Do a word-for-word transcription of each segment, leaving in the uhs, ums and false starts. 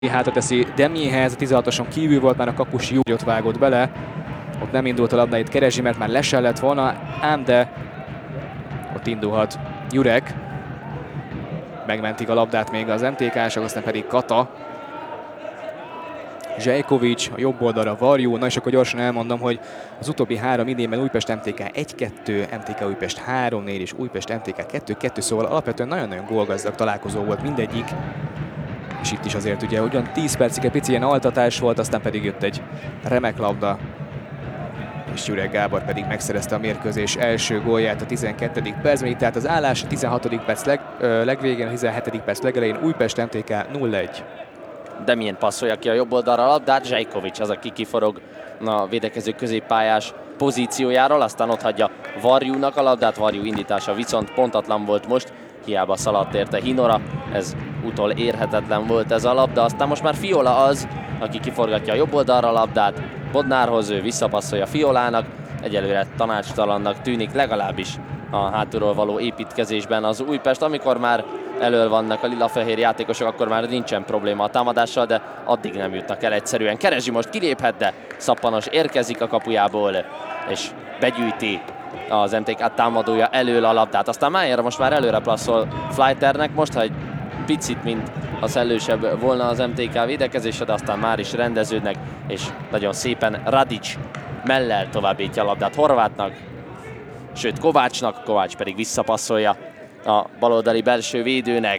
hátra teszi Demjéhez, a tizenhatoson kívül volt, már a kapus jót vágott bele. Ott nem indult a labda, itt keresi, mert már lesen lett volna, ám de ott indulhat Jurek. Megmentik a labdát még az em té ká-sok, aztán pedig Kata. Zsejkovics, a jobb oldalra Varjú. Na és akkor gyorsan elmondom, hogy az utóbbi három idénben Újpest em té ká egy kettő, em té ká Újpest három négy és Újpest em té ká kettő kettő, szóval alapvetően nagyon-nagyon gólgazdag találkozó volt mindegyik. És itt is azért ugye ugyan tíz percig egy pici ilyen altatás volt, aztán pedig jött egy remek labda. És Jurek Gábor pedig megszerezte a mérkőzés első gólját a tizenkettedik percben. Tehát az állás a tizenhatodik perc leg, ö, legvégén, a tizenhetedik perc legelején Újpest em té ká nulla egy. Demjén passzolja ki a jobb oldalra a labdát, Zsejkovics az, aki kiforog a védekező középpályás pozíciójáról, aztán ott hagyja Varjúnak a labdát, Varjú indítása viszont pontatlan volt most, hiába szaladt érte Hinora, ez utol érhetetlen volt ez a labda, aztán most már Fiola az, aki kiforgatja a jobb oldalra a labdát, Bodnárhoz, ő visszapasszolja Fiolának, egyelőre tanácstalannak tűnik legalábbis a hátulról való építkezésben az Újpest. Amikor már elől vannak a lila-fehér játékosok, akkor már nincsen probléma a támadással, de addig nem jutnak el egyszerűen. Kerezsi most kiléphet, de Szappanos érkezik a kapujából, és begyűjti az em té ká támadója elől a labdát. Aztán Mayer most már előre passzol Fleiternek, most ha egy picit, mint a szellősebb volna az em té ká védekezése, de aztán már is rendeződnek, és nagyon szépen Radić mellel továbbítja a labdát Horvátnak, sőt Kovácsnak, Kovács pedig visszapasszolja a baloldali belső védőnek.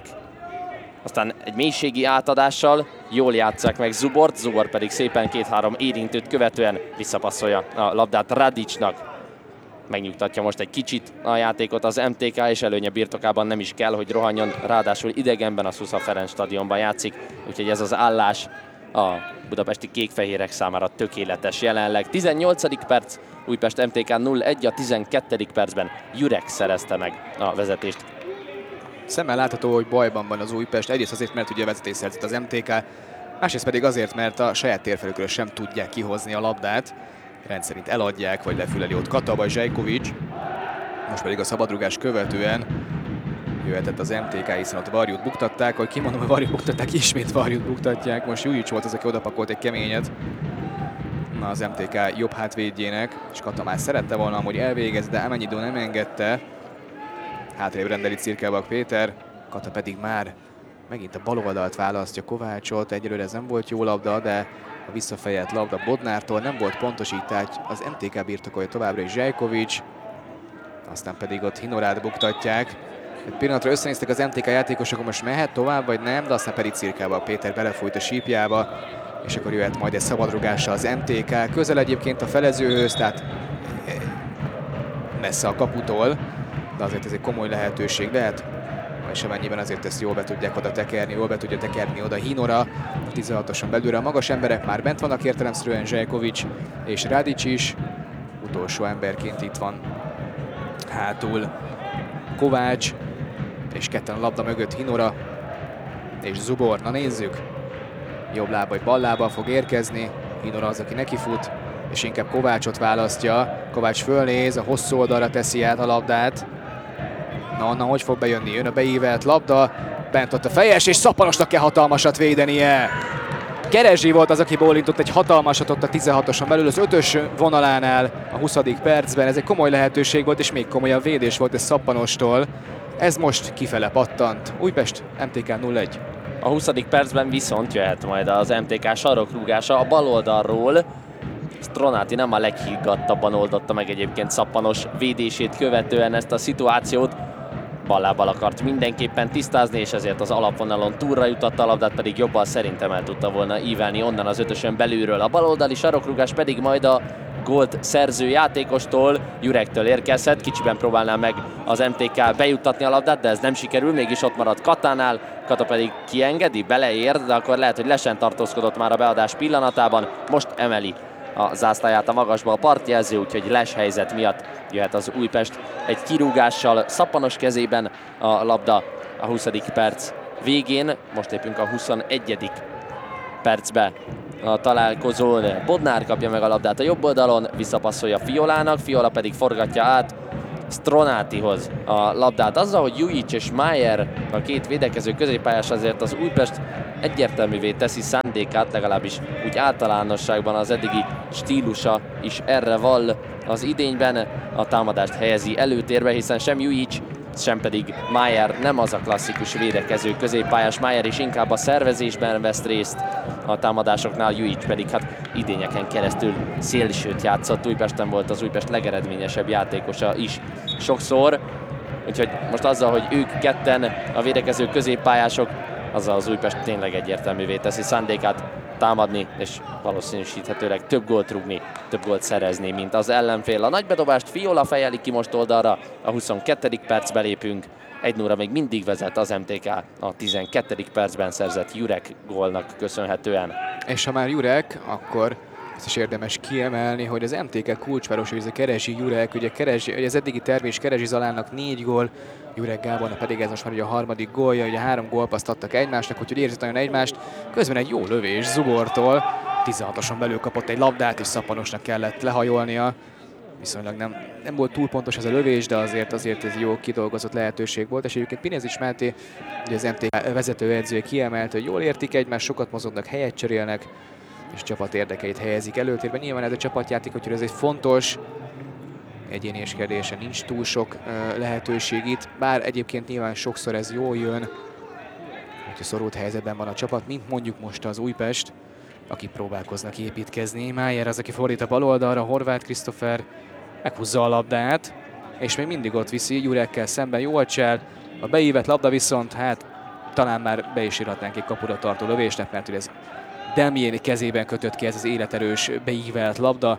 Aztán egy mélységi átadással jól játsszák meg Zubort, Zubor pedig szépen két-három érintőt követően visszapasszolja a labdát Radićnak. Megnyugtatja most egy kicsit a játékot az em té ká, és előnye birtokában nem is kell, hogy rohanjon, ráadásul idegenben a Szusza Ferenc stadionban játszik, úgyhogy ez az állás a budapesti kékfehérek számára tökéletes jelenleg. tizennyolcadik perc, Újpest em té ká nulla egy, a tizenkettedik percben Jurek szerezte meg a vezetést. Szemmel látható, hogy bajban van az Újpest, egyrészt azért, mert ugye vezetés szerzett az em té ká, másrészt pedig azért, mert a saját térfelükről sem tudják kihozni a labdát. Rendszerint eladják, vagy lefüleli ott Kata vagy Zsejkovics. Most pedig a szabadrugás követően jöhetett az em té ká, hiszen ott Varjút buktatták, hogy kimondom, hogy Varjút buktatták, ismét Varjút buktatják. Most Jujic volt az, aki odapakolt egy keményet na az em té ká jobb hátvédjének, és Kata már szerette volna amúgy elvégezni, de Amennyidó nem engedte. Hátrébb rendeli Cirkelbak Péter, Kata pedig már megint a bal oldalt választja Kovácsot, egyelőre ez nem volt jó labda, de a visszafejelt labda Bodnártól nem volt pontos, így tehát az em té ká birtokolja továbbra is Zsejkovics, aztán pedig ott Hinorát buktatják. Egy pillanatra összenéztek az em té ká játékosok, most mehet tovább vagy nem, de aztán pedig Cirkelbak Péter belefújt a sípjába, és akkor jöhet majd egy szabadrugással az em té ká. Közel egyébként a felezőhöz, tehát messze a kaputól, de azért ez egy komoly lehetőség lehet. És amennyiben azért ezt jól be tudják oda tekerni, jól be tudja tekerni oda Hinora, a tizenhatoson belülre a magas emberek már bent vannak értelemszerűen, Zsejkovics és Radić is. Utolsó emberként itt van hátul Kovács, és ketten a labda mögött Hinora és Zubor. Na nézzük, jobb lába vagy bal lába fog érkezni, Hinora az, aki nekifut, és inkább Kovácsot választja. Kovács fölnéz, a hosszú oldalra teszi át a labdát. Na, onnan hogy fog bejönni? Jön a beívelt labda, bent ott a fejes, és Szappanosnak kell hatalmasat védenie. Kerezsi volt az, aki bólintott egy hatalmasat ott a tizenhatoson belül, az ötös vonalánál a huszadik percben. Ez egy komoly lehetőség volt, és még komolyabb védés volt ez Szappanostól. Ez most kifele pattant. Újpest, em té ká nulla egy. A huszadik percben viszont jöhet majd az em té ká sarokrúgása a bal oldalról. Stronati nem a leghiggadtabban oldotta meg egyébként Szappanos védését követően ezt a szituációt. Ballábbal akart mindenképpen tisztázni, és ezért az alapvonalon túlra jutott, a labdát pedig jobban szerintem el tudta volna ívelni onnan az ötösön belülről. A baloldali sarokrúgás pedig majd a gólt szerző játékostól, Jurektől érkezhet. Kicsiben próbálná meg az em té ká bejuttatni a labdát, de ez nem sikerül, mégis ott marad Katánál. Kata pedig kiengedi, beleér, de akkor lehet, hogy lesen tartózkodott már a beadás pillanatában. Most emeli a zászláját a magasba a partjelző, úgyhogy les helyzet miatt jöhet az Újpest egy kirúgással. Szappanos kezében a labda a huszadik perc végén, most lépünk a huszonegyedik percbe a találkozón. Bodnár kapja meg a labdát a jobb oldalon, visszapasszolja Fiolának, Fiola pedig forgatja át Stronatihoz a labdát. Azzal, hogy Jujic és Mayer, a két védekező középpályás, azért az Újpest egyértelművé teszi szándékát, legalábbis úgy általánosságban az eddigi stílusa is erre vall az idényben. A támadást helyezi előtérbe, hiszen sem Jujic, sem pedig Mayer nem az a klasszikus védekező középpályás. Mayer is inkább a szervezésben vesz részt a támadásoknál, Jujic pedig hát idényeken keresztül szélsőt játszott. Újpesten volt az Újpest legeredményesebb játékosa is sokszor. Úgyhogy most azzal, hogy ők ketten a védekező középpályások, azzal az Újpest tényleg egyértelművé teszi szándékát támadni, és valószínűsíthetőleg több gólt rúgni, több gólt szerezni, mint az ellenfél. A nagybedobást Fiola fejeli ki most oldalra, a huszonkettedik percbe lépünk. egy nulla még mindig vezet az em té ká a tizenkettedik percben szerzett Jurek gólnak köszönhetően. És ha már Jurek, akkor ezt is érdemes kiemelni, hogy az em té ká kulcsváros, ez a Kerezsi Jurek, ugye Kerezsi, az eddigi tervés Kerezsi Zalánnak négy gól, Jurek Gábornak pedig ez most már ugye a harmadik gólja, ugye három gólpaszt adtak egymásnak, úgyhogy érzik nagyon egymást. Közben egy jó lövés Zubortól, tizenhatoson belül kapott egy labdát, és Szappanosnak kellett lehajolnia. Viszonylag nem, nem volt túl pontos ez a lövés, de azért, azért ez jó kidolgozott lehetőség volt. És egyébként Pinezics Máté, ugye az em té ká vezetőedzője kiemelt, hogy jól értik egymást, sokat mozognak, helyet cserélnek, és csapat érdekeit helyezik előtérben. Nyilván ez a csapatjáték, hogy ez egy fontos, egyénieskedése nincs túl sok uh, lehetőség itt, bár egyébként nyilván sokszor ez jól jön, hogyha szorult helyzetben van a csapat, mint mondjuk most az Újpest, akik próbálkoznak építkezni. Mayer az, aki fordít a bal oldalra, Horváth Krisztófer meghúzza a labdát, és még mindig ott viszi, Jurekkel szemben jól csel, a beívett labda viszont, hát talán már be is írhatnánk egy kapura tartó lövésnek, mert ez Demjén kezében kötött ki ez az életerős beívelt labda,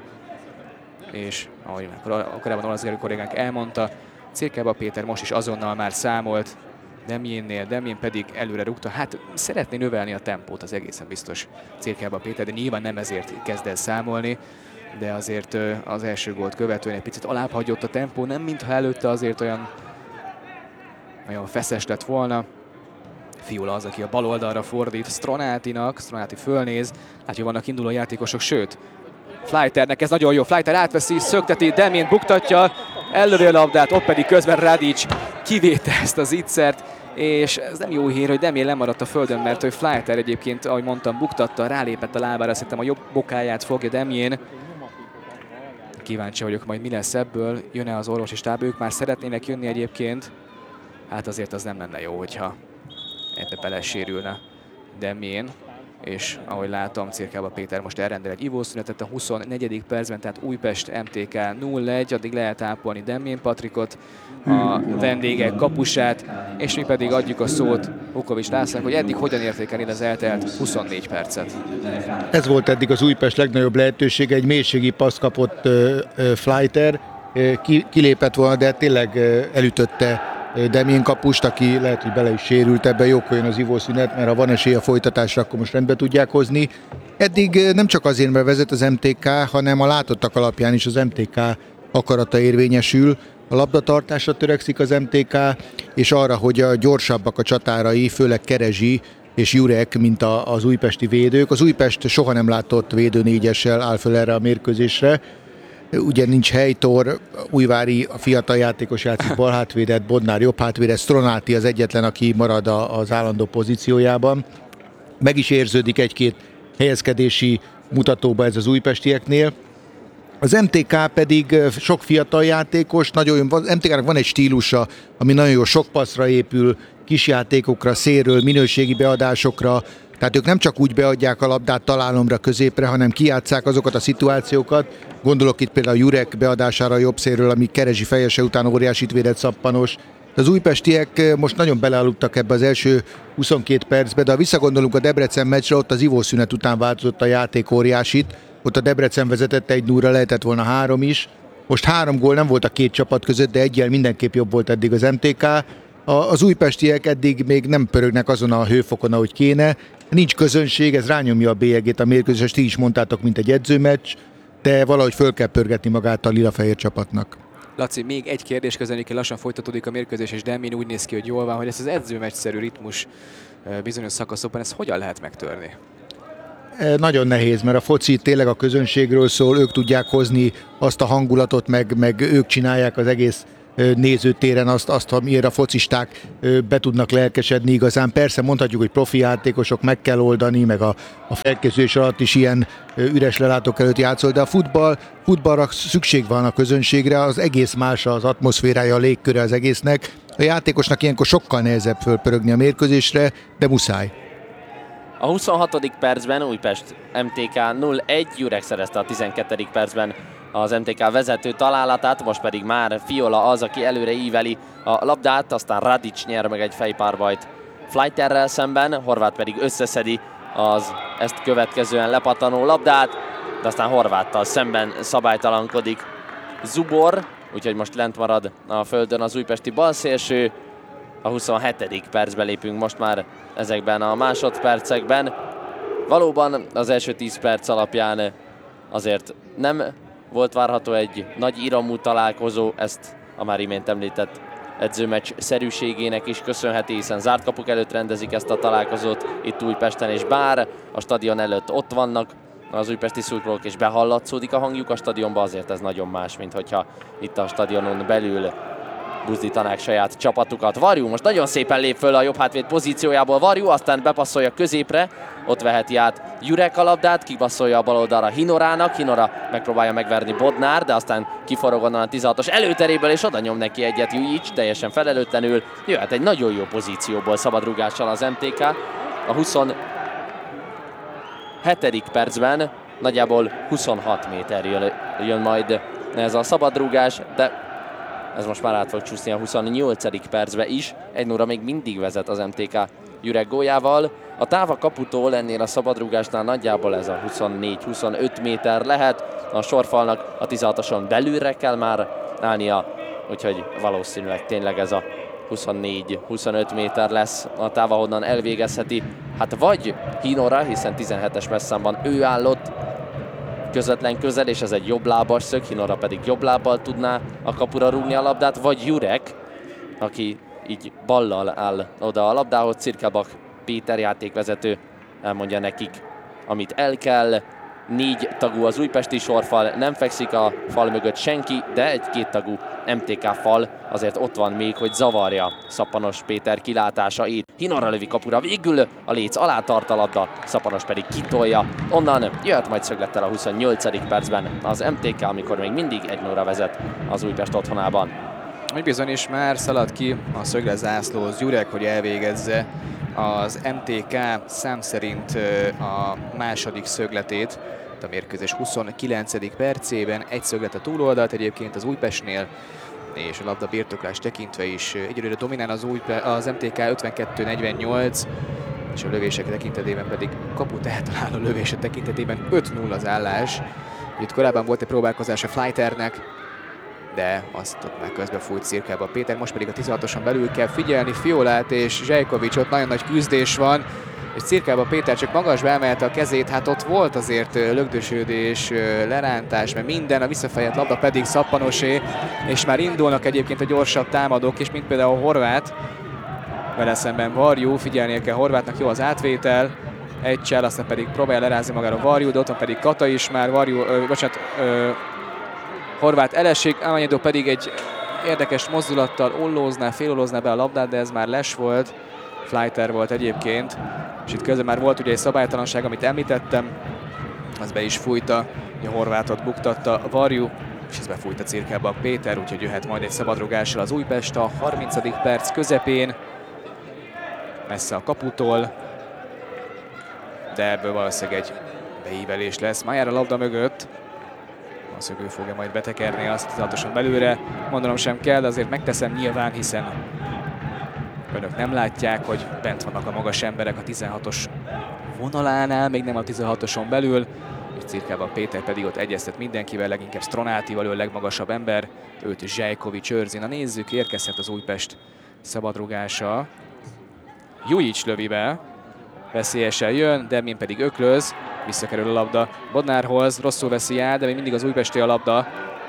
és ahogy korábban olasz kollégánk elmondta, Cirkelba Péter most is azonnal már számolt Demjénnél, Demjén pedig előre rúgta. Hát szeretné növelni a tempót, az egészen biztos Cirkelba Péter, de nyilván nem ezért kezd el számolni, de azért az első gólt követően egy picit alább hagyott a tempó, nem mintha előtte azért olyan, olyan feszes lett volna. Fiola az, aki a bal oldalra fordít Stronátinak, Stronáti fölnéz, látja, vannak induló játékosok, sőt, Fleiternek ez nagyon jó, Fleiter átveszi, szökteti, Demjén buktatja, előre a labdát, ott pedig közben Radic kivéte ezt az ittszert, és ez nem jó hír, hogy Demjén lemaradt a földön, mert hogy Fleiter egyébként, ahogy mondtam, buktatta, rálépett a lábára, szerintem a jobb bokáját fogja Demjén. Kíváncsi vagyok majd, mi lesz ebből, jön-e az orvosi stáb, ők már szeretnének jönni egyébként, hát azért az nem lenne jó, hogyha ebbe belesérülne Demjén. És ahogy látom, Cirkelba Péter most elrendel egy ivószünetet a huszonnegyedik percben, tehát Újpest em té ká nulla egy, addig lehet ápolni Demjén Patrikot, a vendégek kapusát, és mi pedig adjuk a szót Vukovics Lászlónak, hogy eddig hogyan értékeli az eltelt huszonnégy percet. Ez volt eddig az Újpest legnagyobb lehetősége, egy mélységi paszt kapott uh, uh, Fleiter, uh, ki, kilépett volna, de tényleg uh, elütötte Demjén kapust, aki lehet, hogy bele is sérült, ebben jókor jön az ivószünet, mert ha van esély a folytatásra, akkor most rendbe tudják hozni. Eddig nem csak azért, mert vezet az em té ká, hanem a látottak alapján is az em té ká akarata érvényesül. A labdatartásra törekszik az em té ká, és arra, hogy a gyorsabbak a csatárai, főleg Kerezsi és Jurek, mint a, az újpesti védők. Az Újpest soha nem látott védőnégyessel áll föl erre a mérkőzésre. Ugye nincs helytor, Újvári a fiatal játékos játszik bal hátvédet, Bodnár jobb hátvédet, Stronáti az egyetlen, aki marad az állandó pozíciójában. Meg is érződik egy-két helyezkedési mutatóba ez az újpestieknél. Az em té ká pedig sok fiatal játékos, nagyon, az em té kának van egy stílusa, ami nagyon jó, sok passzra épül, kisjátékokra, szélről, minőségi beadásokra, tehát ők nem csak úgy beadják a labdát találomra, középre, hanem kijátsszák azokat a szituációkat. Gondolok itt például a Jurek beadására a jobb szélről, ami Kerezsi fejese után óriásit védett Szappanos. Az újpestiek most nagyon belealudtak ebbe az első huszonkét percbe, de ha visszagondolunk a Debrecen meccsre, ott az ivószünet után változott a játék óriásit. Ott a Debrecen vezetett egy nulla, lehetett volna három is. Most három gól nem volt a két csapat között, de egyel mindenképp jobb volt eddig az em té ká. Az újpestiek eddig még nem pörögnek azon a hőfokon, ahogy kéne. Nincs közönség, ez rányomja a bélyegét a mérkőzésre, ti is mondtátok, mint egy edzőmeccs, de valahogy föl kell pörgetni magát a lila-fehér csapatnak. Laci, még egy kérdés, közönjük, lassan folytatódik a mérkőzés, és Demjén úgy néz ki, hogy jól van, hogy ez az edzőmeccsszerű ritmus bizonyos szakaszokban, ezt hogyan lehet megtörni? Nagyon nehéz, mert a foci tényleg a közönségről szól, ők tudják hozni azt a hangulatot, meg, meg ők csinálják az egész nézőtéren azt, azt amiért a focisták be tudnak lelkesedni igazán. Persze mondhatjuk, hogy profi játékosok, meg kell oldani, meg a, a felkészülés alatt is ilyen üres lelátók előtt játszol, de a futball, futballra szükség van a közönségre, az egész más az atmoszférája, a légköre az egésznek. A játékosnak ilyenkor sokkal nehezebb fölpörögni a mérkőzésre, de muszáj. A huszonhatodik percben Újpest em té ká nulla egy, Jurek szerezte a tizenkettedik percben az em té ká vezető találatát, most pedig már Fiola az, aki előre íveli a labdát, aztán Radic nyer meg egy fejpárbajt Fleiterrel szemben, Horváth pedig összeszedi az ezt következően lepattanó labdát, de aztán Horváttal szemben szabálytalankodik Zubor, úgyhogy most lent marad a földön az újpesti balszélső. A huszonhetedik percbe lépünk most már ezekben a másodpercekben. Valóban az első tíz perc alapján azért nem volt várható egy nagy iramú találkozó, ezt a már imént említett edzőmeccs szerűségének is köszönheti, hiszen zárt kapuk előtt rendezik ezt a találkozót itt Újpesten, és bár a stadion előtt ott vannak az újpesti szurkolók és behallatszódik a hangjuk a stadionba, azért ez nagyon más, mint hogyha itt a stadionon belül buzdítanák saját csapatukat. Varjú most nagyon szépen lép föl a jobb hátvéd pozíciójából. Varjú aztán bepasszolja középre, ott veheti át Jurek a labdát, kipasszolja a bal oldalra Hinorának. Hinora megpróbálja megverni Bodnár, de aztán kiforog onnan a tizenhatos előteréből, és oda nyom neki egyet Jujic, teljesen felelőtlenül. Jöhet egy nagyon jó pozícióból szabadrúgással az em té ká. A huszonhetedik percben nagyjából huszonhat méter jön, jön majd ez a szabadrúgás, de ez most már át fog csúszni a huszonnyolcadik percbe is. egy nulla még mindig vezet az em té ká Jurek góljával. A táv a kaputól ennél a szabadrúgásnál nagyjából ez a huszonnégy-huszonöt méter lehet. A sorfalnak a tizenhatoson belülre kell már állnia, úgyhogy valószínűleg tényleg ez a huszonnégy-huszonöt méter lesz a táv, ahonnan elvégezheti. Hát vagy Hinora, hiszen tizenhetes messzámban ő állott közvetlen közel, és ez egy jobblábas szög, Hinora pedig jobblábbal tudná a kapura rúgni a labdát, vagy Jurek, aki így ballal áll oda a labdához. Cirkelbach Péter játékvezető elmondja nekik, amit el kell. Négy tagú az újpesti sorfal, nem fekszik a fal mögött senki, de egy kéttagú em té ká fal azért ott van még, hogy zavarja Szappanos Péter kilátásait. Hinora lövi kapura, végül a léc alá tart a labda, Szappanos pedig kitolja. Onnan jöhet majd szöglettel a huszonnyolcadik percben az em té ká, amikor még mindig egy nulla vezet az Újpest otthonában. Úgy bizony is már szalad ki a szöglet zászlóz Jurek, hogy elvégezze az em té ká szám szerint a második szögletét a mérkőzés huszonkilencedik percében. Egy szöglet a túloldalt egyébként az Újpestnél, és a labda birtoklás tekintve is egyelőre dominál az, Újpe, az em té ká ötvenkettő negyvennyolc, és a lövések tekintetében pedig kaput eltaláló lövések tekintetében öt nulla az állás. Itt korábban volt egy próbálkozás a Fleiternek, de azt ott már közbe fújt Cirkelbach Péter, most pedig a tizenhatoson belül kell figyelni Fiolát és Zsejkovicsot, nagyon nagy küzdés van, és Cirkelbach Péter csak magasba emelte a kezét, hát ott volt azért lögdösödés, lerántás, mert minden, a visszafejelt labda pedig Szappanosé, és már indulnak egyébként a gyorsabb támadók, és mint például Horváth, vele szemben Varjú, figyelnie kell Horváthnak, jó az átvétel, egy csel, aztán pedig próbálja lerázni magára Varjú, de ott van pedig Kata is már, Varjú, ö, bocsánat, ö, Horváth elesik, Amanyedó pedig egy érdekes mozdulattal ollózná, félollózná be a labdát, de ez már les volt, Fleiter volt egyébként, és itt közben már volt ugye egy szabálytalanság, amit említettem, az be is fújta, a Horváthot buktatta Varjú, és ez befújta Cirkelbach Péter, úgyhogy jöhet majd egy szabadrugással az Újpest a harmincadik perc közepén, messze a kaputól, de ebből valószínűleg egy beívelés lesz. Már jár a labda mögött, valószínűleg ő fogja majd betekerni azt tizenhatoson belőle, mondanom sem kell, de azért megteszem nyilván, hiszen önök nem látják, hogy bent vannak a magas emberek a tizenhatos vonalánál, még nem a tizenhatoson belül, és Cirkelbach Péter pedig ott egyeztet mindenkivel, leginkább Stronátival, ő a legmagasabb ember, őt is Zsejkovics őrzi. Na nézzük, érkezhet az Újpest szabadrugása. Jujic lövi be, veszélyesen jön, Demjén pedig öklöz, visszakerül a labda Bodnárhoz, rosszul veszi el, de még mindig az újpesti a labda.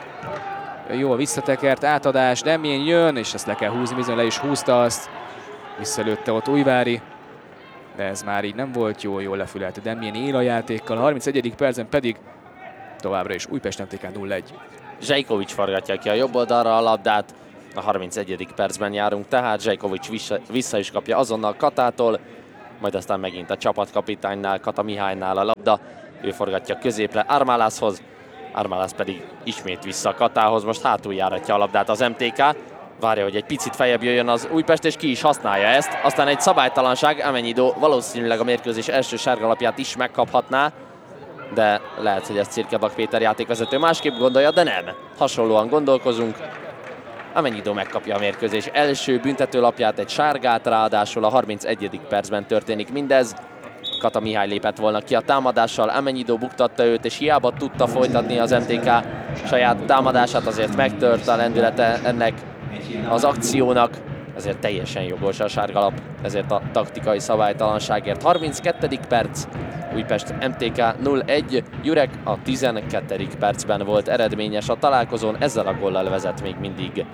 Jó, visszatekert, átadás, Demjén jön, és ezt le kell húzni, bizony le is húzta azt. Visszalőtte ott Újvári, de ez már így nem volt jó, jól lefülelte Demjén él a játékkal. A harmincegyedik percen pedig továbbra is Újpest em té ká nulla egy. Zsejkovics forgatja ki a jobb oldalra a labdát, A harmincegyedik percben járunk, tehát Zsejkovics vissza, vissza is kapja azonnal Katától, majd aztán megint a csapatkapitánynál, Kata Mihálynál a labda. Ő forgatja középre Armalászhoz, Armalász pedig ismét vissza Katához, most hátul járatja a labdát az em té ká. Várja, hogy egy picit feljebb jöjjön az Újpest, és ki is használja ezt. Aztán egy szabálytalanság, Amennyidó valószínűleg a mérkőzés első sárgalapját is megkaphatná, de lehet, hogy ezt Cirkelbak Péter játékvezető másképp gondolja, de nem. Hasonlóan gondolkozunk. Amennyidó megkapja a mérkőzés első büntetőlapját, egy sárgát, ráadásul a harmincegyedik percben történik mindez. Kata Mihály lépett volna ki a támadással, Amennyidó buktatta őt, és hiába tudta folytatni az em té ká saját támadását, azért megtört a lendülete ennek az akciónak, ezért teljesen jogos a sárgalap, ezért a taktikai szabálytalanságért. harminckettedik perc, Újpest em té ká nulla egy, Jurek a tizenkettedik percben volt eredményes a találkozón, ezzel a góllal vezet még mindig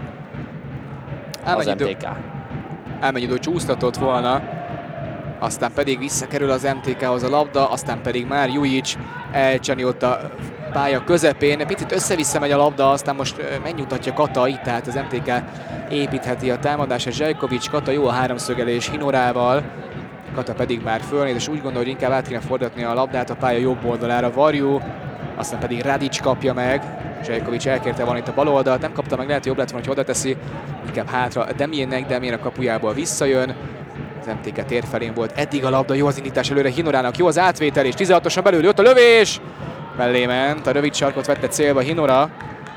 az em té ká. Amennyidő csúsztatott volna, aztán pedig visszakerül az em té kához a labda, aztán pedig már Jujic elcsani ott a pálya közepén, picit össze-vissza megy a labda, aztán most megnyugtatja Kata, itt tehát az em té ká építheti a támadását. Zsejkovics, Kata jó a háromszögelés Hinorával, Kata pedig már fölnéz, és úgy gondolja, hogy inkább át kéne fordatni a labdát a pálya jobb oldalára. Varjú, aztán pedig Radic kapja meg, Zsejkovics elkérte volna itt a bal oldalt, nem kapta meg, lehet, hogy jobb lett volna, hogy oda teszi, inkább hátra Demiennek, Demien a kapujából visszajön. Az em té ká tér felén volt eddig a labda, jó az indítás előre Hinorának, jó az átvétel, és tizenhatosan belül jött a lövés! Mellé ment, a rövid sarkot vette célba Hinora.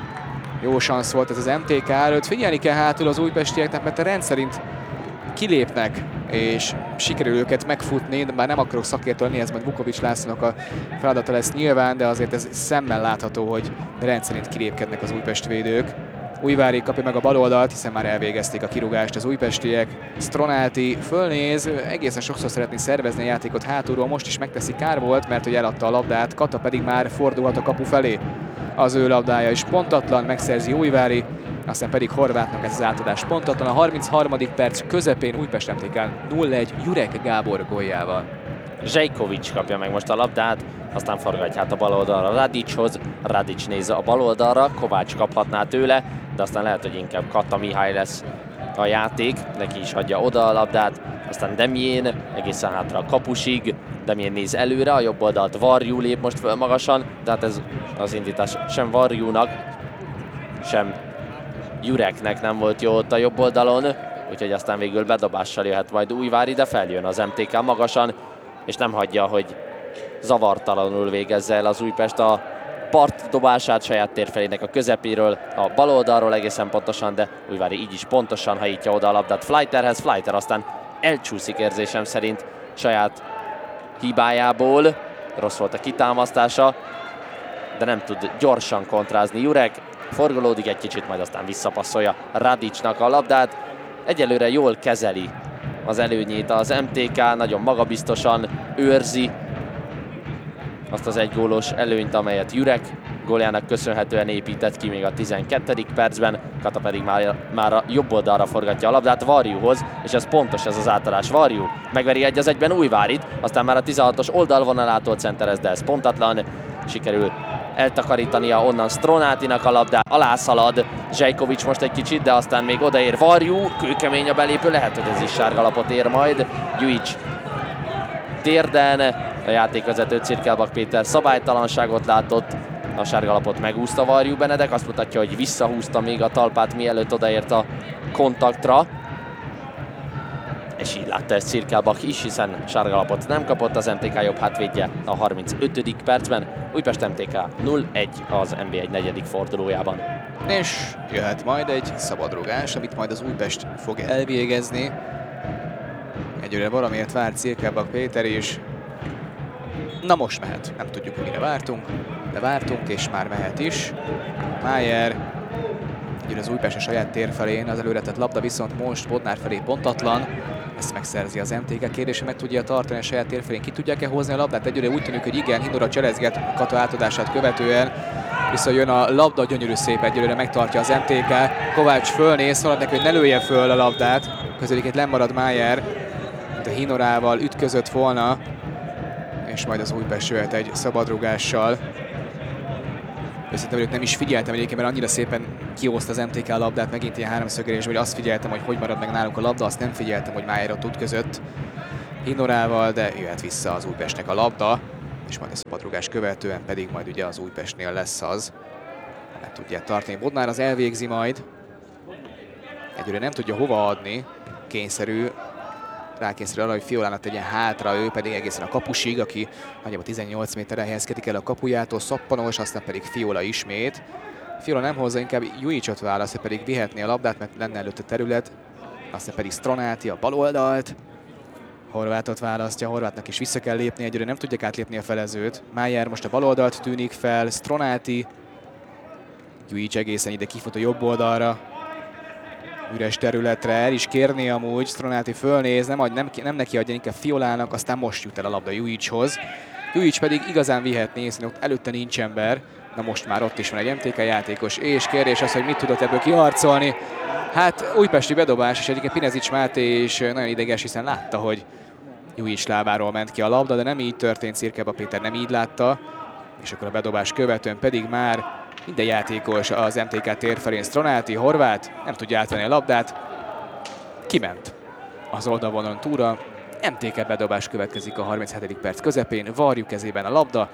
Jó szansz volt ez az em té ká előtt. Figyelni kell hátul az újpestieknek, mert a rendszerint kilépnek, és sikerül őket megfutni, de már nem akarok szakértő lenni, ez majd Vukovics Lászlónak a feladata lesz nyilván, de azért ez szemmel látható, hogy rendszerint kilépkednek az Újpest védők. Újvári kapja meg a bal oldalt, hiszen már elvégezték a kirúgást az újpestiek. Stronáti fölnéz, egészen sokszor szeretné szervezni a játékot hátulról, most is megteszi, kár volt, mert hogy eladta a labdát, Kata pedig már fordulhat a kapu felé. Az ő labdája is pontatlan, megszerzi Újvári, aztán pedig Horvátnak ez az átadás pontatlan. A harmincharmadik perc közepén Újpest em té ká nulla egy Jurek Gábor góljával. Zsejkovics kapja meg most a labdát, aztán forgatja át a bal oldalra Radichoz, Radic néz a bal oldalra, Kovács kaphatná tőle, de aztán lehet, hogy inkább Kata Mihály lesz a játék, neki is hagyja oda a labdát, aztán Demien egészen hátra a kapusig, Demien néz előre, a jobb oldalt Varjú lép most föl magasan, de hát ez az indítás sem Varjúnak, sem Jureknek nem volt jó ott a jobb oldalon, úgyhogy aztán végül bedobással jöhet majd Újvári, de feljön az em té ká magasan, és nem hagyja, hogy zavartalanul végezze el az Újpest a partdobását saját térfelének a közepéről, a bal oldalról egészen pontosan, de Újvári így is pontosan hajítja oda a labdát Fleiterhez, Fleiter aztán elcsúszik érzésem szerint saját hibájából, rossz volt a kitámasztása, de nem tud gyorsan kontrázni Jurek, forgolódik egy kicsit, majd aztán visszapasszolja Radicnak a labdát, egyelőre jól kezeli az előnyét az em té ká, nagyon magabiztosan őrzi azt az egygólos előnyt, amelyet Jurek góljának köszönhetően épített ki még a tizenkettedik percben. Kata pedig már, már a jobb oldalra forgatja a labdát Varjúhoz, és ez pontos ez az átadás. Varjú megveri egy az egyben Újvárit, aztán már a tizenhatos oldalvonalától centerez, de ez pontatlan. Sikerül eltakarítania onnan Stronátinak a labdát, alászalad Zsejkovics most egy kicsit, de aztán még odaér Varjú, kőkemény a belépő, lehet, hogy ez is sárgalapot ér majd. Jujic térden, a játékvezető Cirkelbak Péter szabálytalanságot látott, a sárgalapot megúszta Varjú Benedek, azt mutatja, hogy visszahúzta még a talpát, mielőtt odaért a kontaktra. És így látta ezt Cirkelbak is, hiszen sárgalapot nem kapott az em té ká jobb hátvédje a harmincötödik percben. Újpest em té ká nulla egy az en bé egy negyedik fordulójában. És jöhet majd egy szabadrugás, amit majd az Újpest fog elvégezni. Egyre valamiért vár Cirkelbak Péter is. Na most mehet, nem tudjuk, hogy mire vártunk, de vártunk, és már mehet is. Májer, egyre az Újpest a saját tér felén, az előretett labda viszont most Bodnár felé pontatlan. Ezt megszerzi az em té ká, kérdése meg tudja tartani a saját tér felén, ki tudják-e hozni a labdát? Egyre úgy tűnik, hogy igen, Hinora cselezget Kata átadását követően. Viszont jön a labda, gyönyörű szép, egyelőre megtartja az em té ká. Kovács fölnéz, szóval neki, hogy ne lője föl a labdát. Közeliként lemarad Májer, de Hinorával ütközött volna, és majd az Újpest jöhet egy szabadrugással. Őszintén vagyok, nem is figyeltem egyébként, mert annyira szépen kihozta az em té ká a labdát, megint ilyen háromszögelés, hogy azt figyeltem, hogy hogy marad meg nálunk a labda, azt nem figyeltem, hogy Májer ott ütközött Hinorával, de jöhet vissza az Újpestnek a labda, és majd a szabadrugás követően pedig majd ugye az Újpestnél lesz az, meg tudják tartani. Bodnár az elvégzi majd, egyre nem tudja hova adni, kényszerű, rákényszerű arra, hogy Fiolának tegyen hátra, ő pedig egészen a kapusig, aki nagyjából tizennyolc méterre helyezkedik el a kapujától, Szappanos, aztán pedig Fiola ismét. Fiola nem hozza, inkább Jujicsot választ, pedig vihetné a labdát, mert lenne előtt a terület, aztán pedig Stranáti a bal oldalt. Horvátot választja, Horvátnak is vissza kell lépni, egyre nem tudják átlépni a felezőt. Májer most a bal oldalt tűnik fel, Stranáti, Jujics egészen ide kifut a jobb oldalra. Üres területre, el is kérni amúgy, Stranáti fölnéz, nem, nem, nem neki adja, inkább Fiolának, aztán most jut el a labda Jujicshoz. Jujics pedig igazán vihetné, hiszen ott előtte nincs ember, na most már ott is van egy em té ká játékos, és kérdés az, hogy mit tudott ebből kiharcolni. Hát újpesti bedobás, és egyébként Pinezics Máté is nagyon ideges, hiszen látta, hogy Jujics lábáról ment ki a labda, de nem így történt, Cirkeba Péter nem így látta, és akkor a bedobás követően pedig már minden játékos az em té ká tér felén, Stranáti, Horváth nem tudja átvenni a labdát, kiment az oldalvonalon túra, em té ká bedobás következik a harminchetedik perc közepén, Varjú kezében a labda,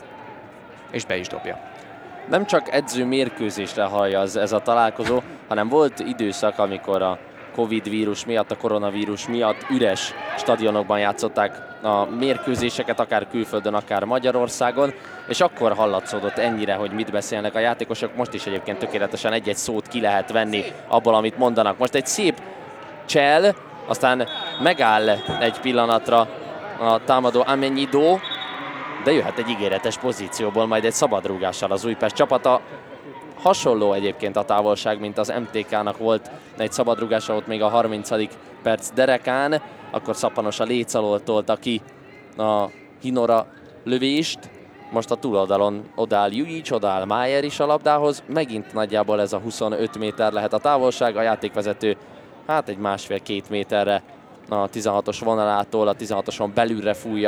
és be is dobja. Nem csak edző mérkőzésre hallja ez, ez a találkozó, hanem volt időszak, amikor a Covid vírus miatt, a koronavírus miatt üres stadionokban játszották a mérkőzéseket, akár külföldön, akár Magyarországon, és akkor hallatszódott ennyire, hogy mit beszélnek a játékosok. Most is egyébként tökéletesen egy-egy szót ki lehet venni abból, amit mondanak. Most egy szép csel, aztán megáll egy pillanatra a támadó Amenyido, de jöhet egy ígéretes pozícióból majd egy szabadrúgással az Újpest csapata. Hasonló egyébként a távolság, mint az em té ká-nak volt egy szabadrúgása ott még a harmincadik perc derekán, akkor Szappanos a léc alól tolta ki a Hinora lövést. Most a túloldalon odáll Jujics, odáll Májer is a labdához. Megint nagyjából ez a huszonöt méter lehet a távolság. A játékvezető hát egy másfél-két méterre a tizenhatos vonalától, a tizenhatoson belülre fújja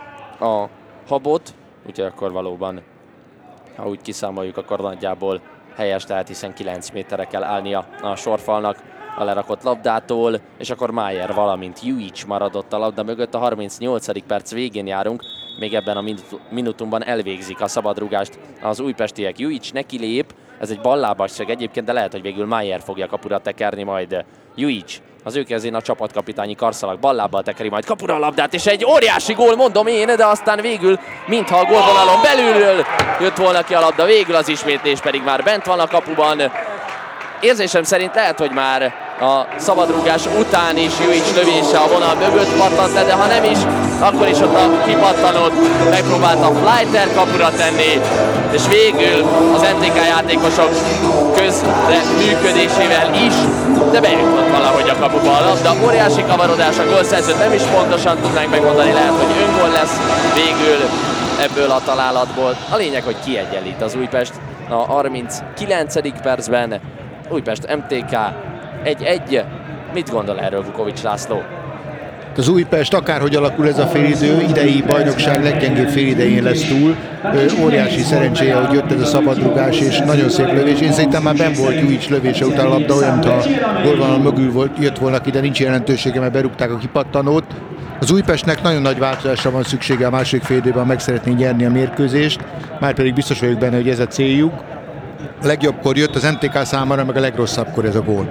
a habot. Úgyhogy akkor valóban, ha úgy kiszámoljuk, akkor nagyjából helyes, tehát hiszen kilenc méterre kell állnia a sorfalnak a lerakott labdától, és akkor Májer, valamint Jujics maradott a labda mögött. A harmincnyolcadik perc végén járunk, még ebben a minutumban elvégzik a szabadrúgást az újpestiek. Jujics neki lép, ez egy ballábasság egyébként, de lehet, hogy végül Májer fogja kapura tekerni majd. Jujics, az ő kezén a csapatkapitányi karszalag, ballábbal tekeri majd kapura a labdát, és egy óriási gól, mondom én, de aztán végül, mintha a gólvonalon belülről jött volna ki a labda, végül az ismétlés pedig már bent van a kapuban. Érzésem szerint lehet, hogy már a szabadrúgás után is Jujics lövése a vonal mögött pattant le, de ha nem is, akkor is ott a kipattanót megpróbálta Fleiter kapura tenni, és végül az em té ká játékosok közre működésével is, de bejutott valahogy a kapuba a labda. Óriási kavarodás, a gólszerzőt nem is pontosan tudnánk megmondani, lehet, hogy öngól lesz végül ebből a találatból. A lényeg, hogy kiegyenlít az Újpest a harminckilencedik percben. Újpest em té ká egy-egy. Mit gondol erről Vukovics László? Az Újpest, akárhogy alakul ez a félidő, idei bajnokság leggyengébb félidején lesz túl. Óriási szerencséje, hogy jött ez a szabadrugás, és nagyon szép lövés. Én szerintem már benn volt Jujics lövése után a labda, olyan, mintha gólvonal mögül volt, jött volna ki, de nincs jelentősége, mert berúgták a kipattanót. Az Újpestnek nagyon nagy változásra van szüksége a második félidőben, meg szeretné nyerni a mérkőzést, már pedig biztos vagyok benne, hogy ez a céljuk. A legjobbkor jött az em té ká számára, meg a legrosszabbkor ez a gól.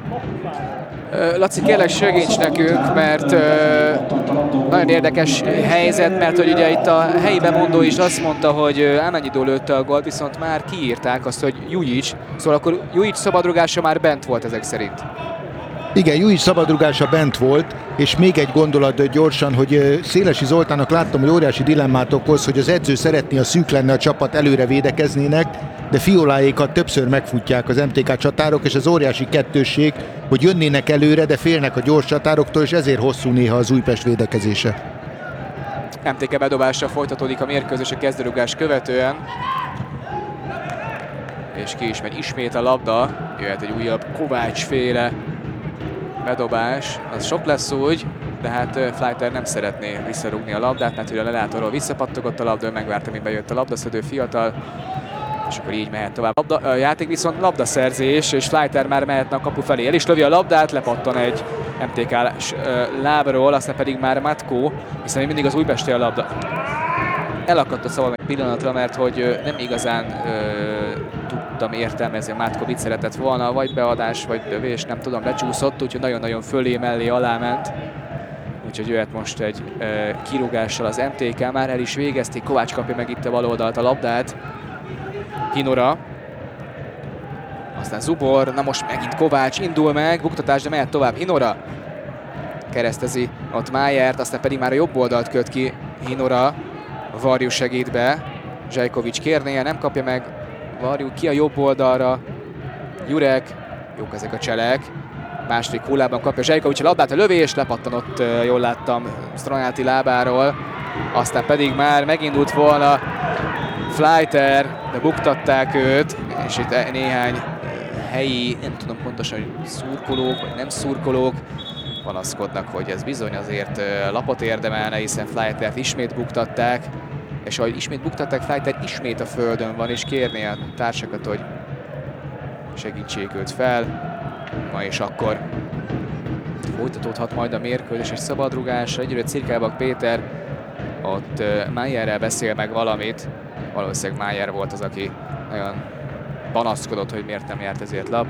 Laci, kérlek segíts nekünk, mert uh, nagyon érdekes helyzet, mert hogy ugye itt a helyi bemondó is azt mondta, hogy Amenyido lőtte a gólt, viszont már kiírták azt, hogy Jujics, szóval akkor Jujics szabadrugása már bent volt ezek szerint. Igen, Jujics szabadrugása bent volt, és még egy gondolat gyorsan, hogy Szélesi Zoltánnak láttam, hogy óriási dilemmát okoz, hogy az edző szeretné, a szűk lenne a csapat, előre védekeznének, de Fioláékat többször megfutják az em té ká csatárok, és az óriási kettősség, hogy jönnének előre, de félnek a gyors csatároktól, és ezért hosszú néha az Újpest védekezése. em té ká bedobásra folytatódik a mérkőzés a kezdőrugás követően. És ki is megy ismét a labda, jöhet egy újabb Kovács féle bedobás, az sok lesz úgy, de hát Fleiter nem szeretné visszarúgni a labdát, mert hogy a lelátóról visszapattogott a labda, ő megvárta, míg bejött a labdaszedő fiatal És akkor így mehet tovább. Labda, a játék viszont labdaszerzés, és Fleiter már mehetne a kapu felé. El is lövi a labdát, lepattan egy em té ká lábról, aztán pedig már Matko, hiszen még mindig az újpesti a labda. Elakadt a szavam egy pillanatra, mert hogy nem igazán ö, tudtam értelmezni, a Matko mit szeretett volna, vagy beadás, vagy dövés, nem tudom, lecsúszott, úgyhogy nagyon-nagyon fölé, mellé, alá ment. Úgyhogy jöhet most egy ö, kirúgással az em té ká, már el is végezték, Kovács kapja meg itt a bal oldalt a labdát. Hinora. Aztán Zubor, na most megint Kovács indul meg, buktatás, de mehet tovább Hinora. Keresztezi ott Májert, aztán pedig már a jobb oldalt köt ki Hinora. Varjú segít be, Zsajkovics kérnie, nem kapja meg. Varjú ki a jobb oldalra. Jurek, jók ezek a cselek. Második hullában kapja Zsajkovics a labdát, a lövés, lepattanott, jól láttam, Stranáti lábáról. Aztán pedig már megindult volna Fleiter, de buktatták őt, és itt néhány helyi, nem tudom pontosan, hogy szurkolók, vagy nem szurkolók, panaszkodnak, hogy ez bizony azért lapot érdemelne, hiszen Fleitert ismét buktatták, és ahogy ismét buktatták, Fleiter ismét a földön van, és kérné a társakat, hogy segítsék őt fel. Ma és akkor folytatódhat majd a mérkőzés és szabadrugásra. Egyre Cirkelbak Péter ott Májerrel beszél meg valamit. Valószínűleg Májer volt az, aki nagyon panaszkodott, hogy miért nem járt ezért lap.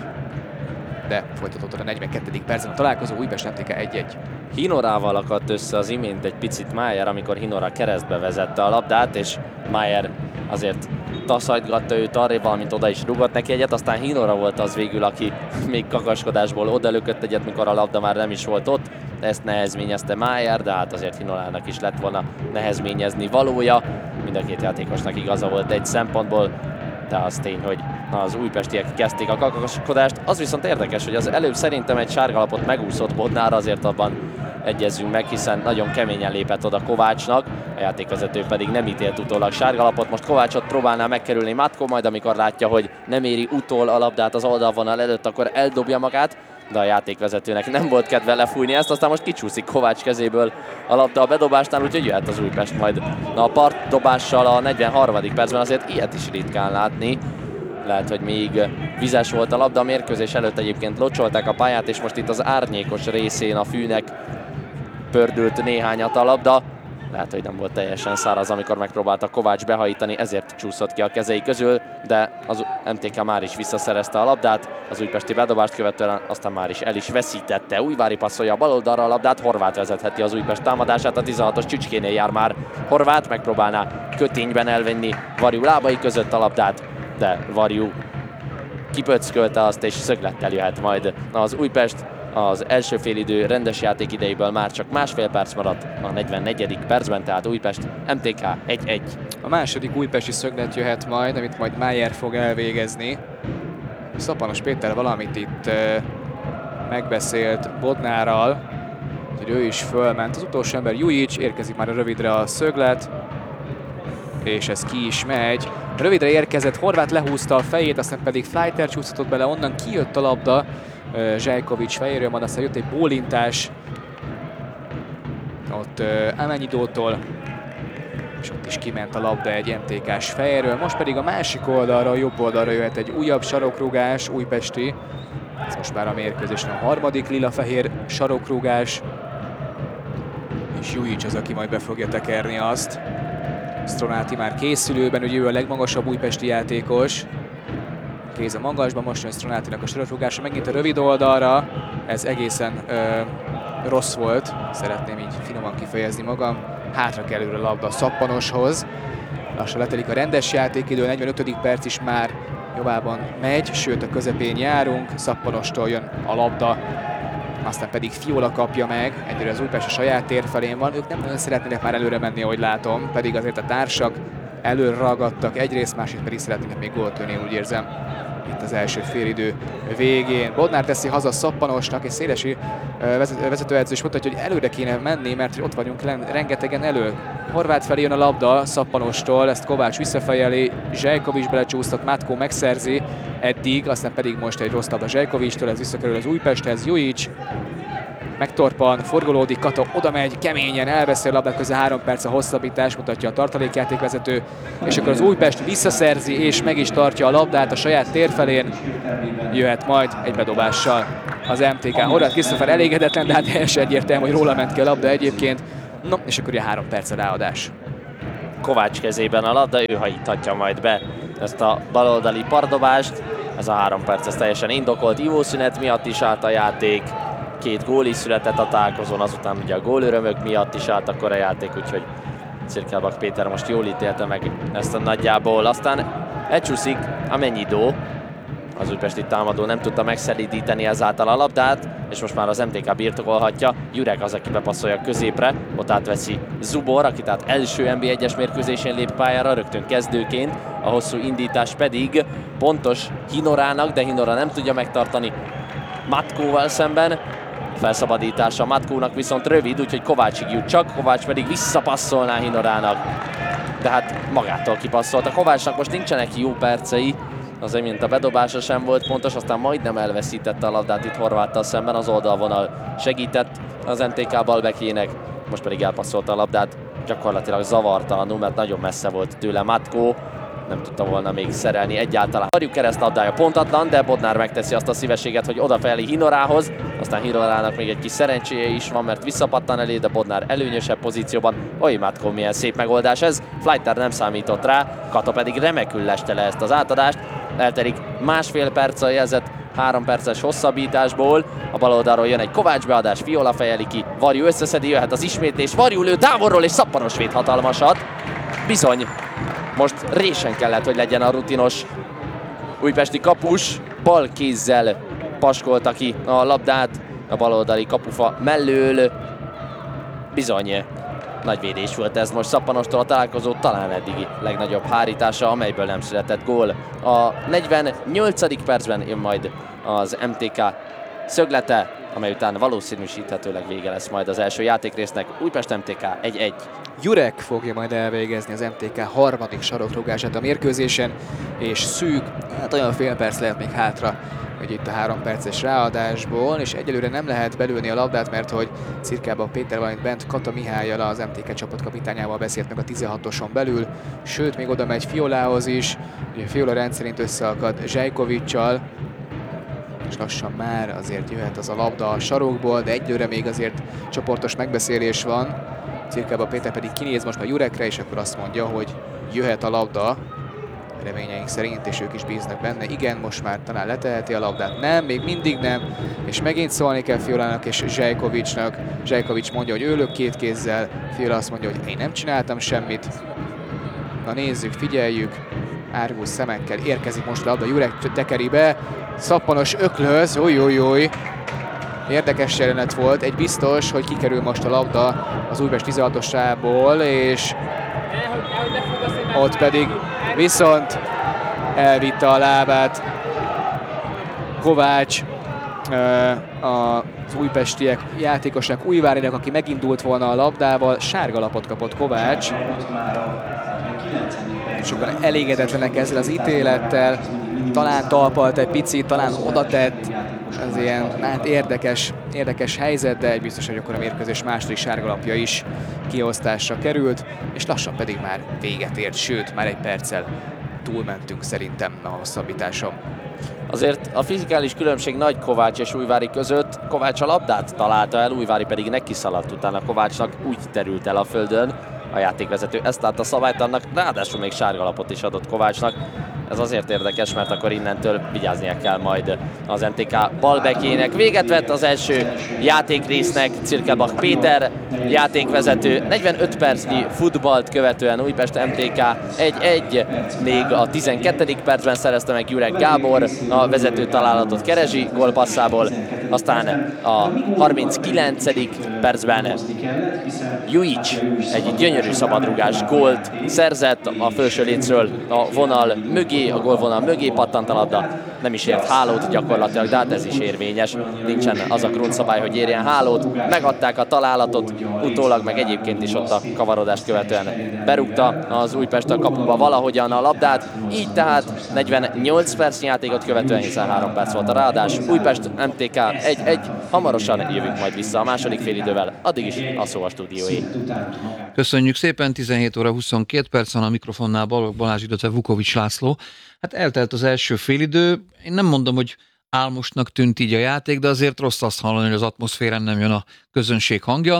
De folytatódott a negyvenkettedik percben a találkozó, Újpest em té ká egy-egy. Hinorával akadt össze az imént egy picit Májer, amikor Hinora keresztbe vezette a labdát, és Májer azért taszajtgatta őt arrébb, valamint oda is rúgott neki egyet, aztán Hinora volt az végül, aki még kakaskodásból odalökött egyet, mikor a labda már nem is volt ott. Ezt nehezményezte Májer, de hát azért Hinorának is lett volna nehezményezni valója. Mind a két játékosnak igaza volt egy szempontból, de az tény, hogy az újpestiek kezdték a kakaskodást. Az viszont érdekes, hogy az előbb szerintem egy sárgalapot megúszott Bodnár, azért abban egyezzünk meg, hiszen nagyon keményen lépett oda Kovácsnak, a játékvezető pedig nem ítélt utólag sárgalapot. Most Kovácsot próbálná megkerülni Matko, majd amikor látja, hogy nem éri utol a labdát az oldalvonal előtt, akkor eldobja magát, de a játékvezetőnek nem volt kedve lefújni ezt, aztán most kicsúszik Kovács kezéből a labda a bedobásnál, úgyhogy jöhet az Újpest majd. Na, a partdobással a negyvenharmadik percben azért ilyet is ritkán látni. Lehet, hogy még vizes volt a labda, a mérkőzés előtt egyébként locsolták a pályát, és most itt az árnyékos részén a fűnek pördült néhányat a labda. Lehet, hogy nem volt teljesen száraz, amikor megpróbálta Kovács behajítani, ezért csúszott ki a kezei közül, de az em té ká már is visszaszerezte a labdát, az újpesti bedobást követően aztán már is el is veszítette. Újvári passzolja a baloldalra a labdát, Horváth vezetheti az Újpest támadását, a tizenhatos Csücskénél jár már Horváth, megpróbálná kötényben elvenni Varjú lábai között a labdát, de Varjú kipöckölte azt, és szöglettel jöhet majd az Újpest. Az első félidő rendes játék idejéből már csak másfél perc maradt a negyvennegyedik percben, tehát Újpest em té ká egy-egy. A második újpesti szöglet jöhet majd, amit majd Májer fog elvégezni. Szapanos Péter valamit itt uh, megbeszélt Bodnárral, hogy ő is fölment. Az utolsó ember Jujic, érkezik már a rövidre a szöglet, és ez ki is megy. Rövidre érkezett, Horváth lehúzta a fejét, aztán pedig Fleiter csúszhatott bele, onnan kijött a labda Zsajkovics fejéről, majd aztán jött egy bólintás ott Amenyidótól, és ott is kiment a labda egy em té ká-s fejéről. Most pedig a másik oldalra, a jobb oldalra jöhet egy újabb sarokrúgás, újpesti. Ez most már a mérkőzésen a harmadik lila-fehér sarokrúgás, és Jujic az, aki majd be fogja tekerni azt. Stranáti már készülőben, ugye ő a legmagasabb újpesti játékos. Kéz a magasban, most jön Stranátinak a sarokrúgása, megint a rövid oldalra. Ez egészen ö, rossz volt, szeretném így finoman kifejezni magam. Hátra kerül a labda a Szappanoshoz. Lassan letelik a rendes játékidő, negyvenötödik perc is már jobbában megy, sőt a közepén járunk. Szappanostól jön a labda, aztán pedig Fiola kapja meg, egyre az Újpest a saját tér felén van. Ők nem nagyon szeretnének már előre menni, ahogy látom, pedig azért a társak előre ragadtak egyrészt, másrészt pedig szeretnének még gólt lőni, úgy érzem, itt az első félidő végén. Bodnár teszi haza Szappanosnak, és Szélesi vezetőedző is mutatja, hogy előre kéne menni, mert ott vagyunk rengetegen elő. Horváth felé jön a labda Szappanostól, ezt Kovács visszafejeli, Zsajkovics belecsúsztat, Matko megszerzi eddig, aztán pedig most egy rossz labda Zsajkovics-től, ez visszakerül az Újpesthez, Jujic. megtorpan, forgolódik, Kata oda megy, keményen elveszi a labdát, közben három perc a hosszabbítás, mutatja a tartalékjátékvezető, és akkor az Újpest visszaszerzi és meg is tartja a labdát a saját térfelén, jöhet majd egy bedobással az em té ká. Horváth Krisztófer elégedetlen, de hát teljesen egyértelmű, hogy róla ment ki a labda egyébként. No, és akkor ugye három perc a ráadás. Kovács kezében a labda, ő hajíthatja majd be ezt a baloldali pardobást. Ez a három perc, ez teljesen indokolt, ivószünet miatt is állt a játék. Két gól is született a találkozón, azután ugye a gólörömök miatt is állt akkor a játék, úgyhogy Cirkelbach Péter most jól ítélte meg ezt a nagyjából. Aztán elcsúszik a Mennyidó, az újpesti támadó nem tudta megszelídíteni ezáltal a labdát, és most már az em té ká birtokolhatja. Jurek az, aki bepasszolja középre, ott átveszi Zubor, aki tehát első en bé egyes mérkőzésén lép pályára, rögtön kezdőként, a hosszú indítás pedig pontos Hinorának, de Hinora nem tudja megtartani Matkóval szemben. Felszabadítása Matkónak viszont rövid, úgyhogy Kovácsig jut csak, Kovács pedig visszapasszolná Hinorának. De hát magától kipasszolt. A Kovácsnak most nincsenek jó percei, azért mint a bedobása sem volt pontos, aztán majdnem elveszítette a labdát itt Horváttal szemben, az oldalvonal segített az em té ká balbekjének, most pedig elpasszolta a labdát, gyakorlatilag zavartalanul, mert nagyon messze volt tőle Matkó, nem tudta volna még szerelni egyáltalán. Varjú keresztlabdája pontatlan, de Bodnár megteszi azt a szívességet, hogy odafelé Hinorához, aztán Hinorának még egy kis szerencséje is van, mert visszapattan elé, de Bodnár előnyösebb pozícióban. Oly Matkó, milyen szép megoldás ez, Fleiter nem számított rá, Kata pedig remekül leste le ezt az átadást. Eltelik másfél perc a jelzett három perces hosszabbításból, a bal oldalról jön egy Kovács beadás, Viola fejeli ki, Varjú összeszedi, jöhet az ismétlés, Varjú lő távolról és Szappanos véd hatalmasat. Bizony, most résen kellett, hogy legyen a rutinos újpesti kapus, bal kézzel paskolta ki a labdát a baloldali kapufa mellől. Bizony, nagy védés volt ez most Szappanostól, a találkozó talán eddigi legnagyobb hárítása, amelyből nem született gól. A negyvennyolcadik percben jön majd az em té ká szöglete, amely után valószínűsíthetőleg vége lesz majd az első játékrésznek. Újpest em té ká egy egy. Jurek fogja majd elvégezni az em té ká harmadik sarokrugását a mérkőzésen, és szűk, hát olyan fél perc lehet még hátra, hogy itt a három perces ráadásból, és egyelőre nem lehet belőni a labdát, mert hogy Cirkelbach Péter, valamint bent Kata Mihállyal, az em té ká csapatkapitányával beszélt meg a tizenhatoson belül, sőt, még oda megy Fiolához is, ugye Fiola rendszerint összeakad Zsajkovicsal, és lassan már azért jöhet az a labda a sarokból, de egyelőre még azért csoportos megbeszélés van. Cirkelbach Péter pedig kinéz most már Jurekre, és akkor azt mondja, hogy jöhet a labda, reményeink szerint, és ők is bíznak benne. Igen, most már talán leteheti a labdát. Nem, még mindig nem, és megint szólni kell Fiolának és Zsajkovicsnak. Zsajkovics mondja, hogy ő lök két kézzel, Fiola azt mondja, hogy én nem csináltam semmit. Na nézzük, figyeljük, árgus szemekkel érkezik most a labda, Jurek tekeri be, Szappanos öklöz, ujjjjjjj. Érdekes jelenet volt, egy biztos, hogy kikerül most a labda az Újpest tizenhatosából, és ott pedig viszont elvitte a lábát Kovács, az újpestiek játékosnak, Újvárinak, aki megindult volna a labdával, sárga lapot kapott Kovács. Sokan elégedetlenek ezzel az ítélettel, talán talpalt egy picit, talán odatett, ez ilyen hát érdekes, érdekes helyzet, de egy biztos, hogy akkor a mérkőzés második sárgalapja is kiosztásra került, és lassan pedig már véget ért, sőt, már egy perccel túlmentünk szerintem a hosszabbításon. Azért a fizikális különbség nagy Kovács és Újvári között. Kovács a labdát találta el, Újvári pedig neki szaladt utána Kovácsnak, úgy terült el a földön. A játékvezető ezt látta szabálytalannak, ráadásul még sárgalapot is adott Kovácsnak. Ez azért érdekes, mert akkor innentől vigyáznia kell majd az em té ká balbekjének. Véget vett az első játékrésznek Cirkelbach Péter, játékvezető. negyvenöt percnyi futballt követően Újpest em té ká egy egy. Még a tizenkettedik percben szerezte meg Jurek Gábor a vezető találatot Kerezsi gólpasszából. Aztán a harminckilencedik percben Jujic egy gyönyörű szabadrugás gólt szerzett a felső lécről a vonal mögé. mögé, a gólvonal mögé pattant a labda, nem is ért hálót gyakorlatilag, de hát ez is érvényes. Nincsen az a grundszabály, hogy érjen hálót. Megadták a találatot, utólag meg egyébként is ott a kavarodást követően berúgta az Újpest a kapuba valahogyan a labdát. Így tehát negyvennyolc perc játékot követően, hiszen három perc volt a ráadás. Újpest em té ká egy egy, hamarosan jövünk majd vissza a második félidővel, addig is a szó a stúdióé. Köszönjük szépen, tizenhét óra huszonkét perc van a mikrofonnál Balogh Balázs, illetve Vukovics László. Hát eltelt az első félidő, én nem mondom, hogy álmosnak tűnt így a játék, de azért rossz azt hallani, hogy az atmoszférán nem jön a közönség hangja.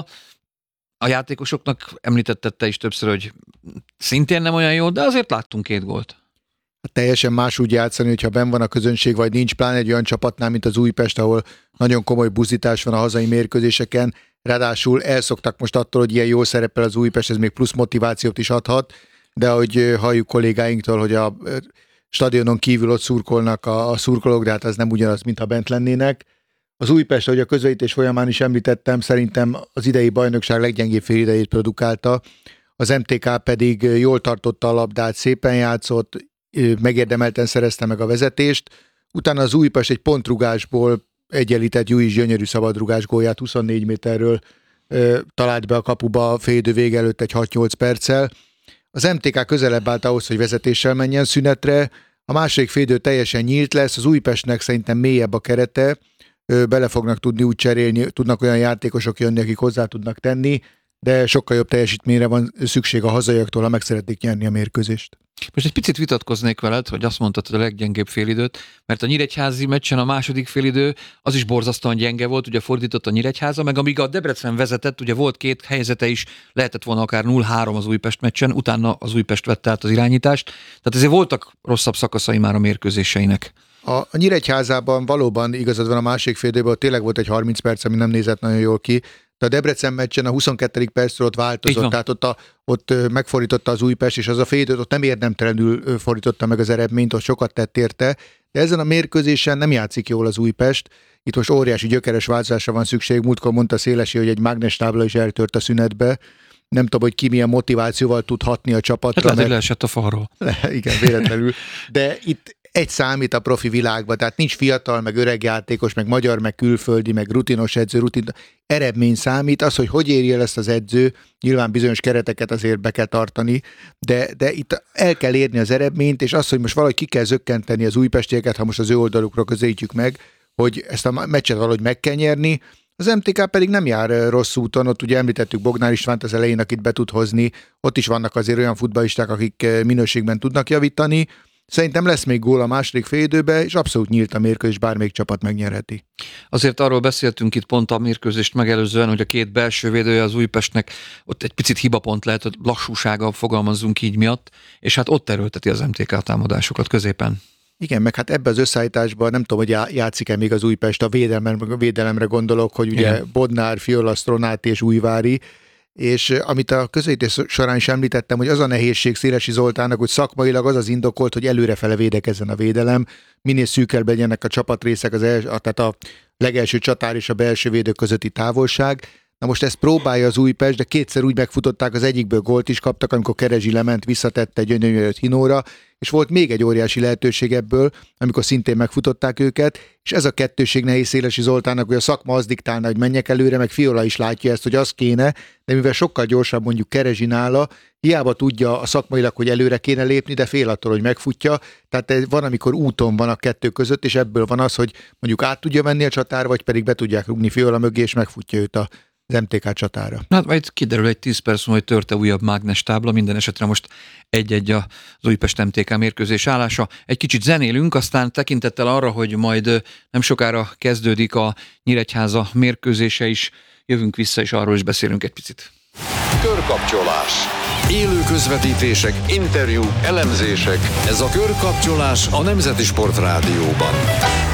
A játékosoknak említetted te is többször, hogy szintén nem olyan jó, de azért láttunk két gólt. Teljesen más úgy játszani, hogyha benn van a közönség, vagy nincs, pláne egy olyan csapatnál, mint az Újpest, ahol nagyon komoly buzítás van a hazai mérkőzéseken. Ráadásul elszoktak most attól, hogy ilyen jól szerepel az Újpest, ez még plusz motivációt is adhat, de ahogy halljuk kollégáinktól, hogy a stadionon kívül ott szurkolnak a, a szurkolók, de hát az nem ugyanaz, mintha bent lennének. Az Újpest, ahogy a közvetítés folyamán is említettem, szerintem az idei bajnokság leggyengébb félidejét produkálta. Az em té ká pedig jól tartotta a labdát, szépen játszott, megérdemelten szerezte meg a vezetést. Utána az Újpest egy pontrugásból egyenlített Jújis gyönyörű szabadrugás gólját huszonnégy méterről ö, talált be a kapuba a félidő vége előtt egy hat-nyolc perccel. Az em té ká közelebb állt ahhoz, hogy vezetéssel menjen szünetre. A második félidő teljesen nyílt lesz, az Újpestnek szerintem mélyebb a kerete, ö, bele fognak tudni úgy cserélni, tudnak olyan játékosok jönni, akik hozzá tudnak tenni, de sokkal jobb teljesítményre van szükség a hazaiaktól, ha meg szeretnék nyerni a mérkőzést. Most egy picit vitatkoznék veled, hogy azt mondtad, hogy a leggyengébb félidőt, mert a nyíregyházi meccsen a második félidő az is borzasztóan gyenge volt, ugye fordított a Nyíregyháza, meg amíg a Debrecen vezetett, ugye volt két helyzete is, lehetett volna akár nulla három az Újpest meccsen, utána az Újpest vette át az irányítást, tehát ezért voltak rosszabb szakaszai már a mérkőzéseinek. A, a Nyíregyházában valóban igazad van a másik félidőben, ott tényleg volt egy harminc perc, ami nem nézett nagyon jól ki, de a Debrecen meccsen a huszonkettedik percről ott változott, tehát ott, a, ott megfordította az Újpest, és az a félidőt ott nem érdemtelenül fordította meg az eredményt, ott sokat tett érte, de ezen a mérkőzésen nem játszik jól az Újpest. Itt most óriási gyökeres változásra van szükség. Múltkor mondta Szélesi, hogy egy mágnestábla is eltört a szünetbe. Nem tudom, hogy ki milyen motivációval tud hatni a csapatra. Hát lehet, mert... hogy leesett a falról. Le, igen, véletlenül. De itt egy számít a profi világban, tehát nincs fiatal, meg öreg játékos, meg magyar, meg külföldi, meg rutinos edző, rutin, eredmény számít, az, hogy hogy érje el ezt az edző, nyilván bizonyos kereteket azért be kell tartani, de, de itt el kell érni az eredményt, és az, hogy most valahogy ki kell zökkenteni az újpestieket, ha most az ő oldalukra közelítjük meg, hogy ezt a meccset valahogy meg kell nyerni. Az em té ká pedig nem jár rossz úton, ott ugye említettük Bognár Istvánt az elején, akit be tud hozni, ott is vannak azért olyan futballisták, akik minőségben tudnak javítani. Szerintem lesz még gól a második félidőben, és abszolút nyílt a mérkőzés, bármelyik csapat megnyerheti. Azért arról beszéltünk itt pont a mérkőzést megelőzően, hogy a két belső védője az Újpestnek ott egy picit hibapont lehet, hogy lassúsága, fogalmazzunk így miatt, és hát ott erőlteti az em té ká támadásokat középen. Igen, meg hát ebbe az összeállításban nem tudom, hogy játszik-e még az Újpest, a védelemre, a védelemre gondolok, hogy ugye igen. Bodnár, Fiola, Stronát és Újvári, és amit a közvetítés során is említettem, hogy az a nehézség Szélesi Zoltánnak, hogy szakmailag az az indokolt, hogy előrefele védekezzen a védelem, minél szűkebb legyenek a csapatrészek, az els, tehát a legelső csatár és a belső védő közötti távolság. Na most ezt próbálja az Újpest, de kétszer úgy megfutották, az egyikből gólt is kaptak, amikor Kerezsi lement, visszatette gyönyörűt Hinóra, és volt még egy óriási lehetőség ebből, amikor szintén megfutották őket, és ez a kettőség nehéz Szélesi Zoltánnak, hogy a szakma az diktálna, hogy menjek előre, meg Fiola is látja ezt, hogy az kéne, de mivel sokkal gyorsabb mondjuk Kerezsi nála, hiába tudja a szakmailag, hogy előre kéne lépni, de fél attól, hogy megfutja, tehát van, amikor úton van a kettő között, és ebből van az, hogy mondjuk át tudja menni a csatár, vagy pedig be tudják rúgni Fiola mögé, és megfutja őt a az em té ká csatára. Hát majd kiderül egy tíz perc múlva, hogy törte újabb mágnestábla, minden esetre most egy-egy az Újpest em té ká mérkőzés állása. Egy kicsit zenélünk, aztán tekintettel arra, hogy majd nem sokára kezdődik a Nyíregyháza mérkőzése is, jövünk vissza, és arról is beszélünk egy picit. Körkapcsolás. Élő közvetítések, interjúk, elemzések. Ez a Körkapcsolás a Nemzeti Sport Rádióban.